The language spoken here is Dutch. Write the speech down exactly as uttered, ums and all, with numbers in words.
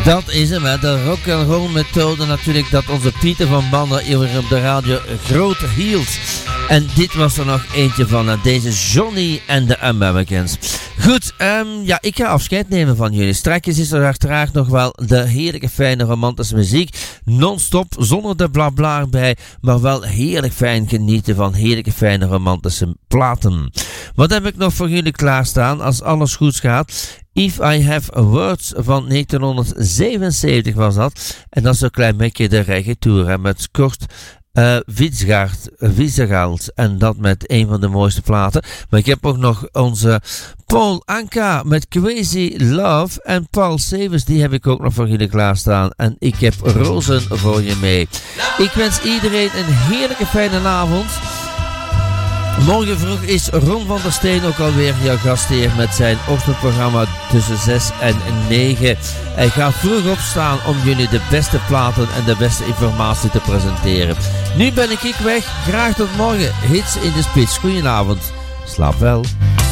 Dat is hem, hè. De rock'n'roll methode natuurlijk, dat onze Pieter van Banden hier op de radio groot hield. En dit was er nog eentje van, hè. Deze Johnny and the Americans. Goed, um, ja, ik ga afscheid nemen van jullie. Straks is er uiteraard nog wel de heerlijke fijne romantische muziek. Non-stop, zonder de blabla erbij, maar wel heerlijk fijn genieten van heerlijke fijne romantische platen. Wat heb ik nog voor jullie klaarstaan als alles goed gaat? If I Have Words van negentienhonderdzevenenzeventig was dat. En dat is een klein beetje de reggae tour, hè, met Kurt uh, Wiesegaard. En dat met een van de mooiste platen. Maar ik heb ook nog onze Paul Anka met Crazy Love. En Paul Severs, die heb ik ook nog voor jullie klaarstaan. En ik heb rozen voor je mee. Ik wens iedereen een heerlijke fijne avond. Morgen vroeg is Ron van der Steen ook alweer jouw gastheer met zijn ochtendprogramma tussen zes en negen. Hij gaat vroeg opstaan om jullie de beste platen en de beste informatie te presenteren. Nu ben ik weg. Graag tot morgen. Hits in de spits. Goedenavond. Slaap wel.